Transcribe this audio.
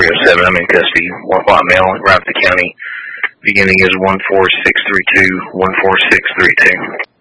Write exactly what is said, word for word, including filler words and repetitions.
three oh seven. I'm in custody. One white male, Rapid County. Beginning is one four six three two, one four six three two.